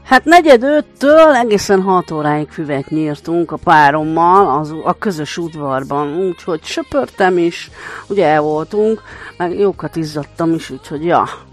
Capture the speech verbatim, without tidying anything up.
Hát negyed öttől egészen hat óráig füvet nyírtunk a párommal az, a közös udvarban, úgyhogy söpörtem is, ugye el voltunk, meg jókat izzadtam is, úgyhogy ja.